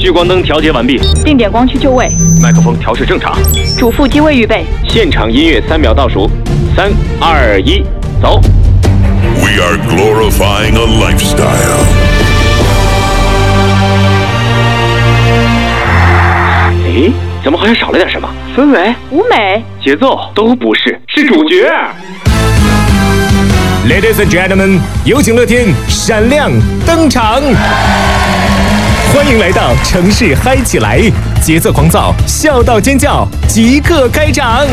聚光灯调节完毕， 定点光区就位， 麦克风调试正常， 主副机位预备。 现场音乐3秒倒数，3、2、1，走。 We are glorifying a lifestyle. 诶，怎么好像少了点什么？氛围、 舞美、 节奏都不是，是主角。 Ladies and gentlemen， 有请乐天闪亮登场！欢迎来到城市嗨起来，节奏狂躁，笑到尖叫，即刻开场！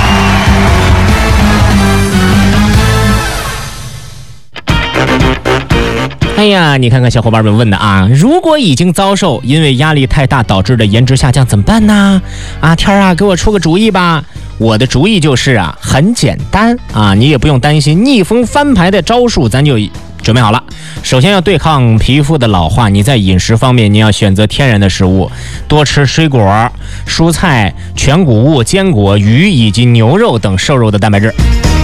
哎呀，你看看小伙伴们问的啊，如果已经遭受因为压力太大导致的颜值下降怎么办呢？啊，天啊，给我出个主意吧！我的主意就是啊，很简单啊，你也不用担心逆风翻盘的招数，咱就准备好了。首先要对抗皮肤的老化，你在饮食方面你要选择天然的食物，多吃水果、蔬菜、全谷物、坚果、鱼以及牛肉等瘦肉的蛋白质。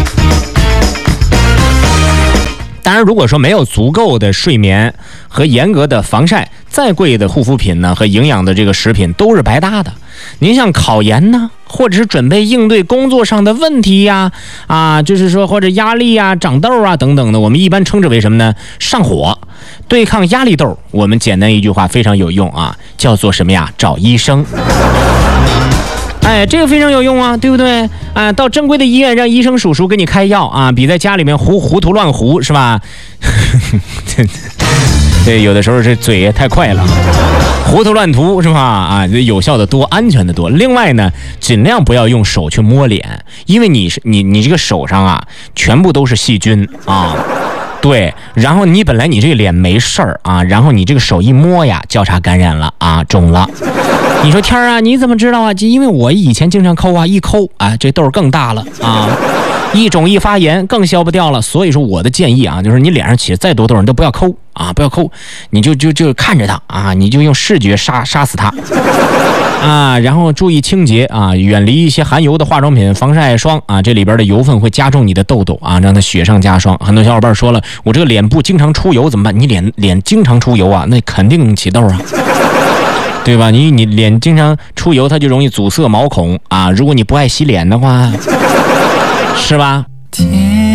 当然，如果说没有足够的睡眠和严格的防晒，再贵的护肤品呢和营养的这个食品都是白搭的。您像考研呢，或者是准备应对工作上的问题呀，就是说或者压力啊、长痘啊等等的，我们一般称之为什么呢？上火。对抗压力痘，我们简单一句话非常有用啊，叫做什么呀？找医生。哎，这个非常有用啊，对不对？啊，到正规的医院让医生叔叔给你开药啊，比在家里面胡涂乱胡是吧？对，有的时候这嘴也太快了，胡涂乱涂是吧？啊，有效的多，安全的多。另外呢，尽量不要用手去摸脸，因为你这个手上啊，全部都是细菌啊。对，然后你本来你这个脸没事儿啊，然后你这个手一摸呀，交叉感染了啊，肿了。你说天啊，你怎么知道啊？因为我以前经常抠啊，一抠啊，这痘更大了啊，一肿一发炎更消不掉了。所以说我的建议啊，就是你脸上起再多痘你都不要抠啊，不要抠，你就看着它啊，你就用视觉杀死它啊，然后注意清洁啊，远离一些含油的化妆品、防晒霜啊，这里边的油分会加重你的痘痘啊，让它雪上加霜。很多小伙伴说了，我这个脸部经常出油怎么办？你脸经常出油啊，那肯定起痘啊。对吧？你脸经常出油，它就容易阻塞毛孔啊。如果你不爱洗脸的话，是吧？